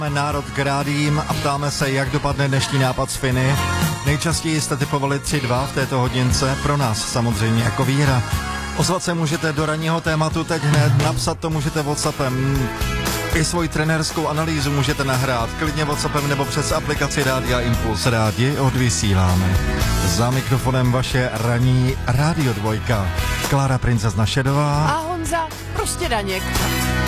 Národ k rádím a ptáme se, jak dopadne dnešní nápad z Finy. Nejčastěji jste typovali 3-2 v této hodince, pro nás samozřejmě jako výhra. Ozvat se můžete do ranního tématu teď hned, napsat to můžete WhatsAppem. I svoji trenérskou analýzu můžete nahrát, klidně WhatsAppem nebo přes aplikaci Rádia Impuls. Rádi odvysíláme. Za mikrofonem vaše ranní Rádio 2. Klára Princezna Šedová a Honza Prostě Daněk.